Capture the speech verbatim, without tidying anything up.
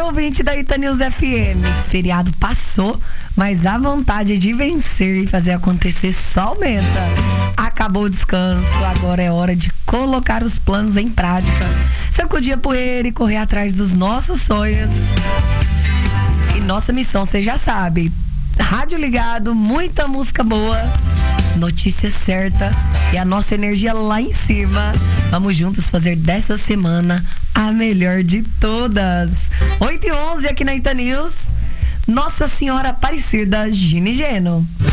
ouvinte da Itanews F M. Feriado passou, mas a vontade de vencer e fazer acontecer só aumenta. Acabou o descanso, agora é hora de colocar os planos em prática. Sacudir a poeira e correr atrás dos nossos sonhos. E nossa missão, você já sabe, rádio ligado, muita música boa, notícia certa e a nossa energia lá em cima. Vamos juntos fazer dessa semana a melhor de todas. oito e onze aqui na Itanews. Nossa Senhora Aparecida, Gini Geno.